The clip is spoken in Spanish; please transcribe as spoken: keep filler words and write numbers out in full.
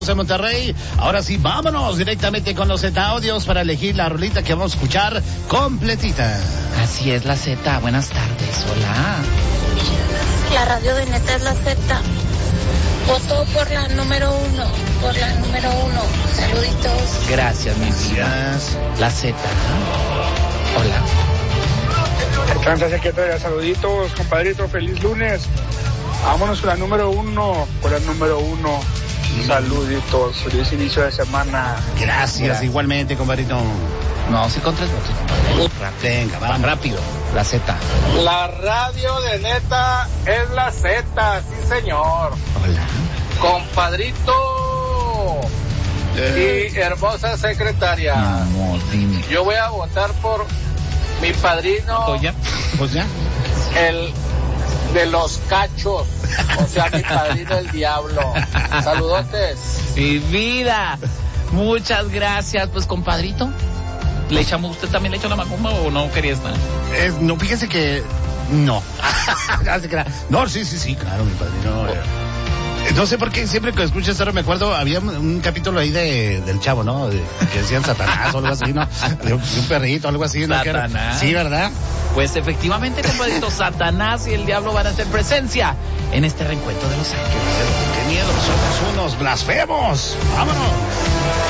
En Monterrey. Ahora sí, vámonos directamente con los Z audios para elegir la rolita que vamos a escuchar completita. Así es, la Z. Buenas tardes. Hola. La radio de Neta es la Z. Voto por la número uno. Por la número uno. Saluditos. Gracias, mi vida. La Z. Hola. Alcanza secretaria, saluditos, compadrito, feliz lunes. Vámonos con la número uno, con la número uno. Saluditos, feliz inicio de semana. Gracias, Gracias. Igualmente, compadrito. No, sí con tres votos, compadrito. Venga, vamos rápido. La Z. La radio de Neta es la Z, sí señor. Hola. Compadrito eh. y hermosa secretaria. Mi amor, dime. Yo voy a votar por mi padrino. ¿Pues ya? ¿Pues ya? El de los cachos, o sea, mi padrino el diablo. Saludotes. Mi vida, muchas gracias. Pues, compadrito, ¿le echamos, usted también le echó la macumba o no quería estar? Eh, no, fíjese que no. No, sí, sí, sí, claro, mi padrino. Eh. No sé por qué siempre que escucho esto me acuerdo, había un capítulo ahí de del Chavo, ¿no? De, que decían Satanás o algo así, ¿no? De un, de un perrito, algo así, ¿no? Satanás. Sí, ¿verdad? Pues efectivamente, compadrito, Satanás y el diablo van a hacer presencia en este reencuentro de los ángeles. ¡Qué miedo! Somos unos blasfemos. ¡Vámonos!